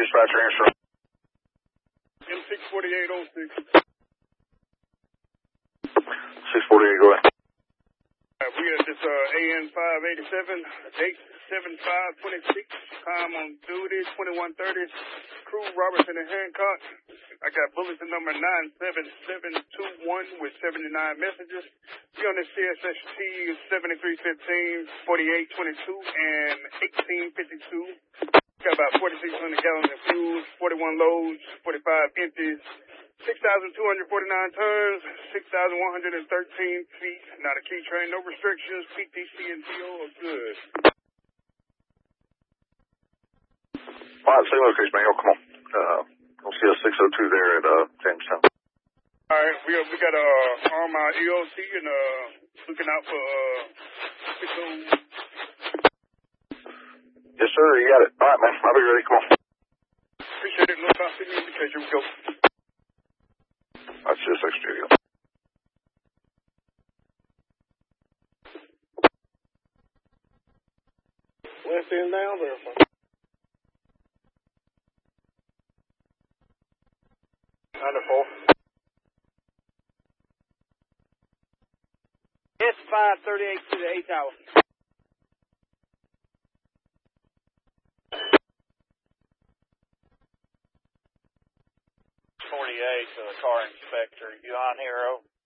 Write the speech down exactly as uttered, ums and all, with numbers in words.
dispatcher answer. M six forty-eight oh six. six forty-eight, go ahead. Uh, we got this uh, A N five eighty-seven, date seven five twenty-six, time on duty twenty-one thirty, crew Robertson and Hancock. I got bulletin number nine seven seven two one with seventy-nine messages. We on the C S S T seventy-three fifteen, forty-eight twenty-two, and eighteen fifty-two. Got about forty-six hundred gallons of fuel, forty-one loads, forty-five empties, six thousand two hundred forty-nine tons, six thousand one hundred thirteen feet. Not a key train, no restrictions. P T C and T O are good. All right, same location, man. Oh, come on. Uh, we'll see a six oh two there at uh, Jamestown. All right, we we got uh on my E O C and uh looking out for uh six oh. Yes, sir. You got it. All right, man. I'll be ready. Come on. Appreciate it. No time to the indication. We go. That's just extra. Yeah. West end down there. ninety-four. S five thirty-eight to the eight tower. forty-eight to the car inspector. You on here, oh?